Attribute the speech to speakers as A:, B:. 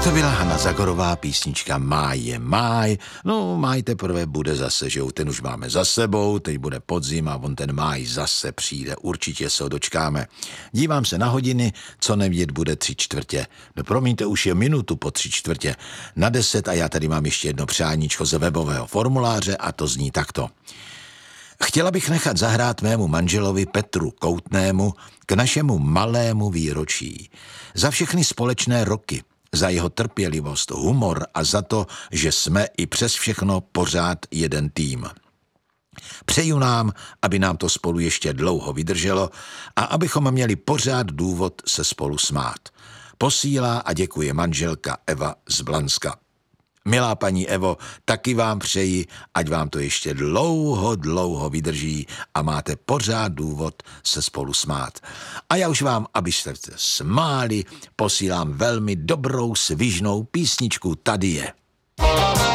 A: To byla Hana Zagorová, písnička Máj je máj. No, máj teprve bude zase, že jo, ten už máme za sebou, teď bude podzim a on ten máj zase přijde, určitě se ho dočkáme. Dívám se na hodiny, co nevědět bude 3/4. No promiňte, už je minutu po 3/4 na 10 a já tady mám ještě jedno přáníčko ze webového formuláře a to zní takto. Chtěla bych nechat zahrát mému manželovi Petru Koutnému k našemu malému výročí. Za všechny společné roky, za jeho trpělivost, humor a za to, že jsme i přes všechno pořád jeden tým. Přeju nám, aby nám to spolu ještě dlouho vydrželo a abychom měli pořád důvod se spolu smát. Posílá a děkuje manželka Eva z Blanska. Milá paní Evo, taky vám přeji, ať vám to ještě dlouho vydrží a máte pořád důvod se spolu smát. A já už vám, abyste se smáli, posílám velmi dobrou, svižnou písničku. Tady je.